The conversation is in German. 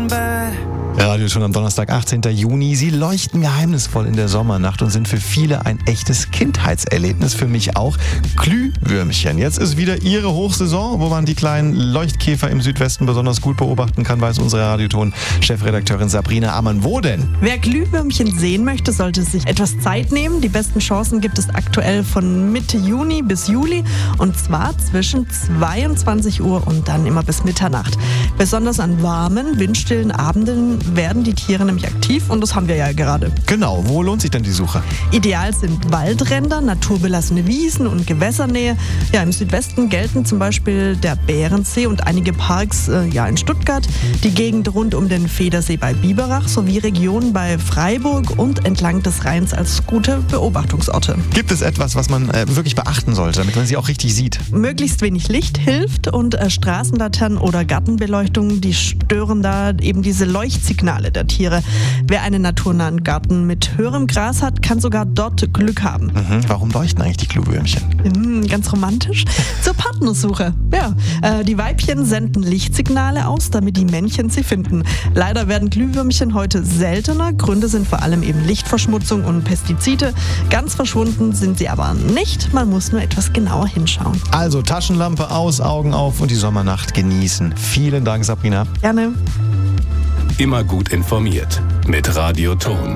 feeling bad. Radio schon am Donnerstag, 18. Juni. Sie leuchten geheimnisvoll in der Sommernacht und sind für viele ein echtes Kindheitserlebnis, für mich auch. Glühwürmchen. Jetzt ist wieder ihre Hochsaison, wo man die kleinen Leuchtkäfer im Südwesten besonders gut beobachten kann, weiß unsere Radioton-Chefredakteurin Sabrina Ammann. Wo denn? Wer Glühwürmchen sehen möchte, sollte sich etwas Zeit nehmen. Die besten Chancen gibt es aktuell von Mitte Juni bis Juli, und zwar zwischen 22 Uhr und dann immer bis Mitternacht. Besonders an warmen, windstillen Abenden werden die Tiere nämlich aktiv, und das haben wir ja gerade. Genau, wo lohnt sich denn die Suche? Ideal sind Waldränder, naturbelassene Wiesen und Gewässernähe. Ja, im Südwesten gelten zum Beispiel der Bärensee und einige Parks in Stuttgart, die Gegend rund um den Federsee bei Biberach sowie Regionen bei Freiburg und entlang des Rheins als gute Beobachtungsorte. Gibt es etwas, was man wirklich beachten sollte, damit man sie auch richtig sieht? Möglichst wenig Licht hilft, und Straßenlaternen oder Gartenbeleuchtung, die stören da eben diese Leuchtsignale der Tiere. Wer einen naturnahen Garten mit höherem Gras hat, kann sogar dort Glück haben. Warum leuchten eigentlich die Glühwürmchen? Ganz romantisch. Zur Partnersuche. Ja, die Weibchen senden Lichtsignale aus, damit die Männchen sie finden. Leider werden Glühwürmchen heute seltener. Gründe sind vor allem eben Lichtverschmutzung und Pestizide. Ganz verschwunden sind sie aber nicht. Man muss nur etwas genauer hinschauen. Also Taschenlampe aus, Augen auf und die Sommernacht genießen. Vielen Dank, Sabrina. Gerne. Immer gut informiert mit Radio Ton.